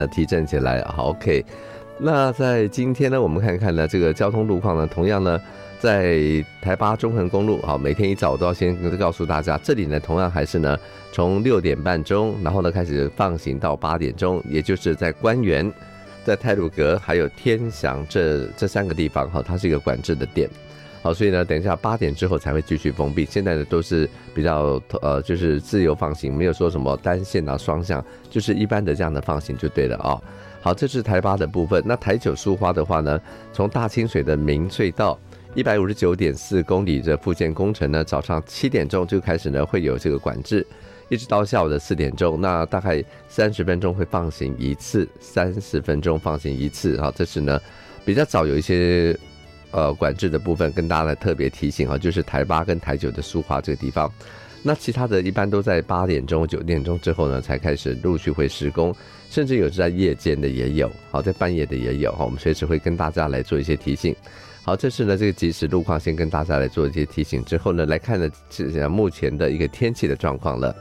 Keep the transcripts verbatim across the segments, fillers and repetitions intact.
提振起来。好 ，OK。那在今天呢，我们看看呢这个交通路况呢，同样呢在台八中横公路，好，每天一早都要先告诉大家，这里呢同样还是呢从六点半钟，然后呢开始放行到八点钟，也就是在官园、在太鲁阁还有天祥这这三个地方，哈，它是一个管制的点。好，所以呢，等一下八点之后才会继续封闭。现在呢都是比较呃，就是自由放行，没有说什么单线啊、双向，就是一般的这样的放行就对了啊、哦。好，这是台八的部分。那台九苏花的话呢，从大清水的明隧道一百五十九点四公里的复建工程呢，早上七点钟就开始呢会有这个管制，一直到下午的四点钟，那大概三十分钟会放行一次，三十分钟放行一次啊。这是呢比较早有一些。呃，管制的部分跟大家来特别提醒哈，就是台八跟台九的苏花这个地方，那其他的一般都在八点钟、九点钟之后呢，才开始陆续会施工，甚至有在夜间的也有，好，在半夜的也有哈，我们随时会跟大家来做一些提醒。好，这是呢这个即时路况，先跟大家来做一些提醒之后呢，来看呢是目前的一个天气的状况了。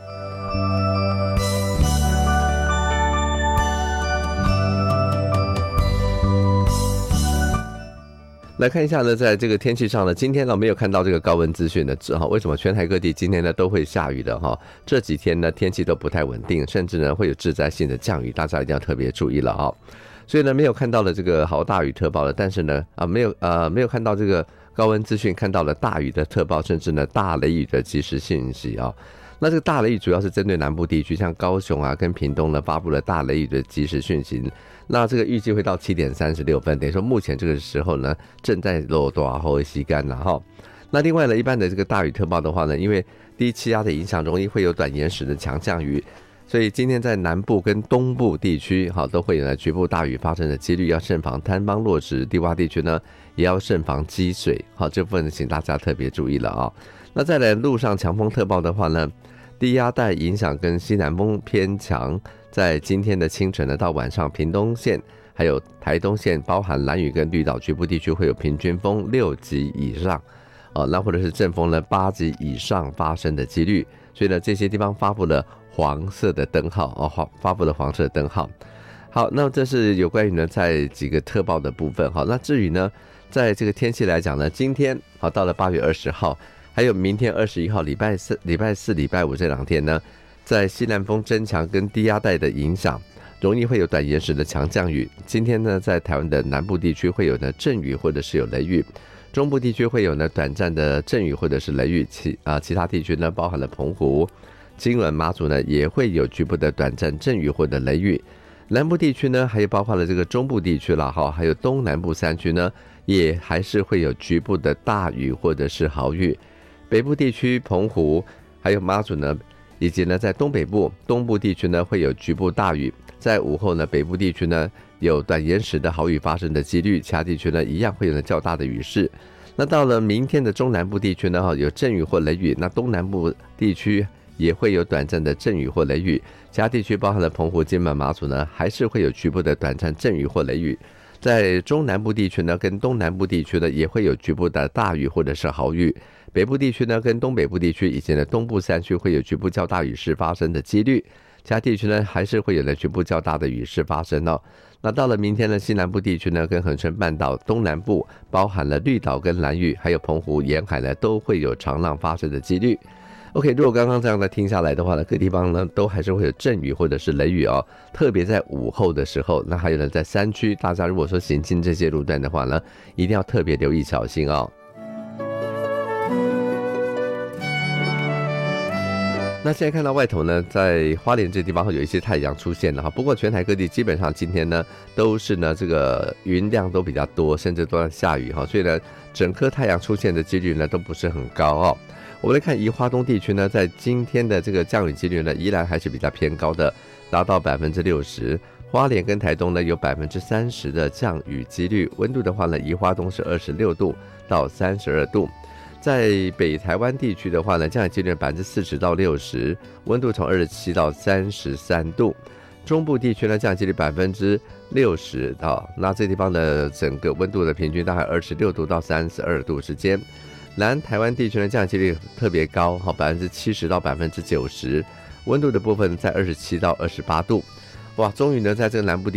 来看一下呢，在这个天气上呢，今天呢没有看到这个高温资讯的，为什么全台各地今天呢都会下雨的哈？这几天呢天气都不太稳定，甚至呢会有致灾性的降雨，大家一定要特别注意了哈。所以呢没有看到了这个豪大雨特报了，但是呢啊没有呃没有看到这个高温资讯，看到了大雨的特报，甚至呢大雷雨的即时信息啊。那这个大雷雨主要是针对南部地区，像高雄啊跟屏东呢发布了大雷雨的即时讯息。那这个预计会到七点三十六分，等于说目前这个时候呢正在落大后吸干了哈。那另外呢，一般的这个大雨特报的话呢，因为低气压的影响，容易会有短延时的强降雨，所以今天在南部跟东部地区哈都会有呢局部大雨发生的几率，要慎防坍方落石，低洼地区呢也要慎防积水。好，这部分请大家特别注意了啊。那再来路上强风特报的话呢，低压带影响跟西南风偏强，在今天的清晨呢到晚上，屏东县还有台东县，包含兰屿跟绿岛局部地区会有平均风六级以上，哦，那或者是阵风呢八级以上发生的几率，所以呢这些地方发布了黄色的灯号哦，发布了黄色的灯号。好，那这是有关于呢在几个特报的部分。好，那至于呢在这个天气来讲呢，今天好到了八月二十号。还有明天二十一号礼拜四、礼拜四、礼拜五这两天呢，在西南风增强跟低压带的影响，容易会有短延时的强降雨。今天呢，在台湾的南部地区会有呢阵雨或者是有雷雨，中部地区会有呢短暂的阵雨或者是雷雨，其啊其他地区呢，包含了澎湖、金门、马祖呢，也会有局部的短暂阵雨或者雷雨。南部地区呢，还有包括了这个中部地区啦，哈，还有东南部山区呢，也还是会有局部的大雨或者是豪雨。北部地区、澎湖还有马祖呢，以及呢在东北部、东部地区呢会有局部大雨，在午后呢北部地区呢有短延时的豪雨发生的几率，其他地区呢一样会有较大的雨势。那到了明天的中南部地区呢，有阵雨或雷雨，那东南部地区也会有短暂的阵雨或雷雨，其他地区包含了澎湖、金门、马祖呢，还是会有局部的短暂阵雨或雷雨。在中南部地区呢，跟东南部地区呢，也会有局部的大雨或者是豪雨。北部地区呢，跟东北部地区以及呢东部山区会有局部较大雨势发生的几率，其他地区呢还是会有了局部较大的雨势发生哦。那到了明天呢，西南部地区呢，跟恒春半岛东南部，包含了绿岛跟兰屿，还有澎湖沿海呢，都会有长浪发生的几率。OK， 如果刚刚这样的听下来的话呢，各地方呢都还是会有阵雨或者是雷雨哦，特别在午后的时候。那还有呢，在山区，大家如果说行进这些路段的话呢，一定要特别留意小心哦。那现在看到外头呢，在花莲这地方有一些太阳出现了哈，不过全台各地基本上今天呢都是呢这个云量都比较多，甚至都在下雨哈，所以呢整颗太阳出现的几率呢都不是很高哦。我们来看宜花东地区呢，在今天的这个降雨几率呢依然还是比较偏高的，达到百分之六十。花莲跟台东呢有百分之三十的降雨几率，温度的话呢，宜花东是二十六度到三十二度。在北台湾地区的话呢，降雨几率百分之四十到六十，温度从二十七到三十三度。中部地区呢，降雨几率百分之六十到，那这地方的整个温度的平均大概二十六度到三十二度之间。南台湾地区呢，降雨几率特别高，哈，百分之七十到百分之九十，温度的部分在二十七到二十八度。哇，终于呢，在这个南部地